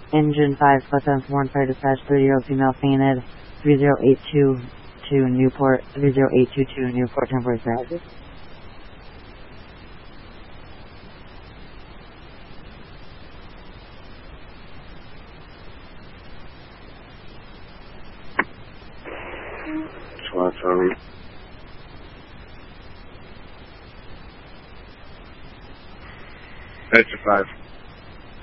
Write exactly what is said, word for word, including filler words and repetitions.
Engine five plus seven four fire dispatch three zero female fainted three zero eight two two Newport three zero eight two two Newport temporary paralysis. Slots on me. Extra five.